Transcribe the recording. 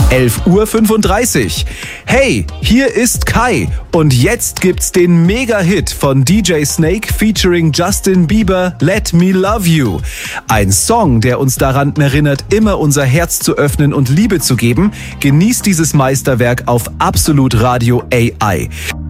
11:35 Uhr. Hey, hier ist Kai und jetzt gibt's den Mega-Hit von DJ Snake featuring Justin Bieber, Let Me Love You. Ein Song, der uns daran erinnert, immer unser Herz zu öffnen und Liebe zu geben. Genießt dieses Meisterwerk auf Absolut Radio AI.